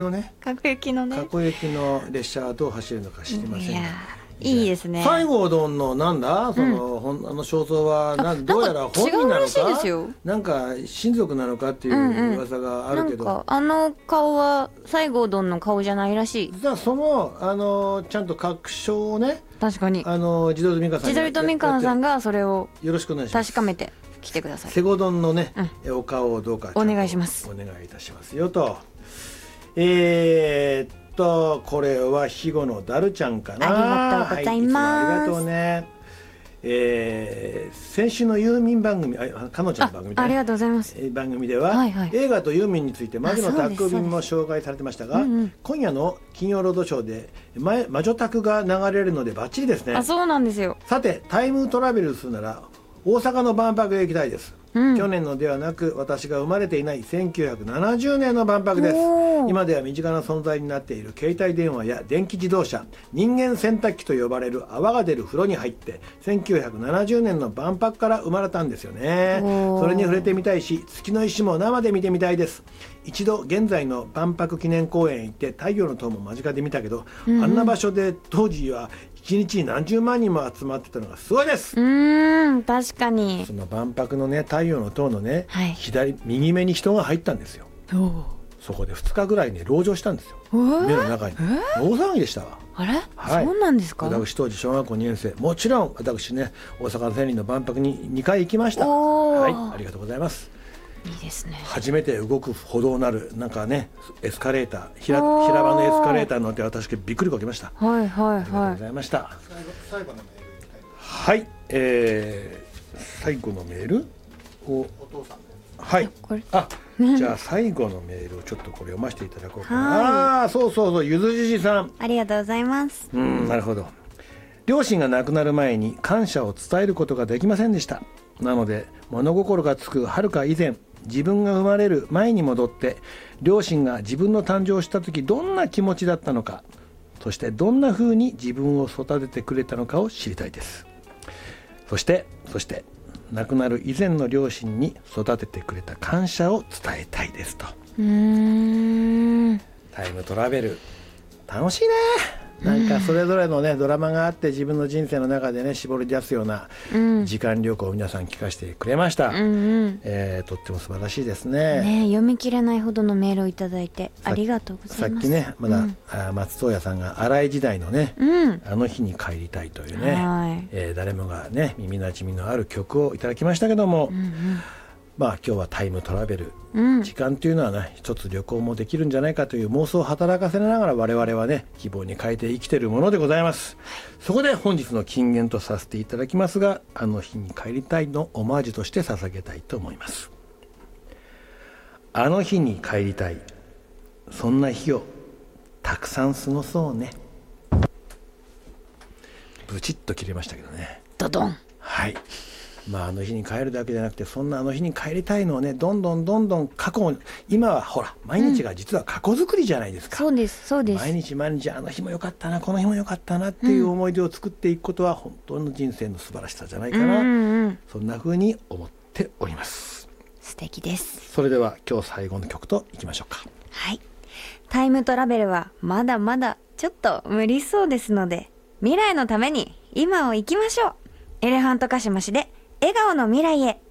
のね、 各駅のね。 各駅の列車はどう走るのか知りませんが、 いやいいですね。 西郷どんのなんだその、肖像はどうやら本人なのか、なんか親族なのかっていう噂があるけど、 なんかあの顔は西郷どんの顔じゃないらしい。 実はそのちゃんと確証をね、 確かに地鶏とみかんさん、 地鶏とみかんさんがそれをよろしくお願いします。 確かめて来てください。 西郷どんのね、お顔をどうかお願いします。 お願いいたしますよと。これは肥後のダルちゃんかな。 ありがとうございます。 はい、いつもありがとうね。先週のユーミン番組、かのちゃんの番組で、 ありがとうございます。 番組では、映画とユーミンについて魔女の宅便も紹介されてましたが、今夜の金曜ロードショーで魔女宅が流れるのでバッチリですね。 そうなんですよ。さてタイムトラベルするなら大阪の万博へ行きたいです。去年のではなく私が生まれていない1970年の万博です。今では身近な存在になっている携帯電話や電気自動車、人間洗濯機と呼ばれる泡が出る風呂に入って1970年の万博から生まれたんですよね。それに触れてみたいし、月の石も生で見てみたいです。一度現在の万博記念公園へ行って太陽の塔も間近で見たけど、あんな場所で当時は1日に何十万人も集まってたのがすごいです。 確かにその万博のね、太陽の塔のね、右目に人が入ったんですよ。そこで2日ぐらいね籠城したんですよ、目の中に。大騒ぎでしたわ。 あれ、そうなんですか。 私当時小学校2年生、もちろん私ね、大阪千里の万博に2回行きました。はい、ありがとうございます。 いいですね。 初めて動く歩道なるなんかね、エスカレーター、平場のエスカレーター乗って私びっくりこきました。ありがとうございました。最後のメール。はい、最後のメールをお父さん。はい、じゃあ最後のメールをちょっとこれ読ませていただこうかな。そうゆずじじさん、 ありがとうございます。 なるほど。両親が亡くなる前に感謝を伝えることができませんでした。なので物心がつくはるか以前、自分が生まれる前に戻って両親が自分の誕生した時どんな気持ちだったのか、そしてどんな風に自分を育ててくれたのかを知りたいです。そして亡くなる以前の両親に育ててくれた感謝を伝えたいですと。タイムトラベル楽しいね。なんかそれぞれのねドラマがあって、自分の人生の中でね絞り出すような時間旅行を皆さん聞かせてくれました。とっても素晴らししいですね。 読み切れないほどのメールをいただいてありがとうございます。 さっきねまだ、松任谷さんが荒井時代のね、あの日に帰りたいというね、誰もがね耳なじみのある曲をいただきましたけども、まあ今日はタイムトラベル、時間というのはね一つ旅行もできるんじゃないかという妄想を働かせながら我々はね希望に変えて生きているものでございます。そこで本日の金言とさせていただきますが、あの日に帰りたいのオマージュとして捧げたいと思います。あの日に帰りたい、そんな日をたくさん過ごそうね。ブチッと切れましたけどね。 ドドン。 はい。まああの日に帰るだけじゃなくて、そんなあの日に帰りたいのをねどんどん過去、今はほら毎日が実は過去作りじゃないですか。 そうですそうです。 毎日あの日も良かったな、この日も良かったなっていう思い出を作っていくことは本当の人生の素晴らしさじゃないかな、そんな風に思っております。 素敵です。 それでは今日最後の曲といきましょうか。 はい。タイムトラベルはまだまだちょっと無理そうですので、未来のために今を生きましょう。エレファントカシマシで笑顔の未来へ。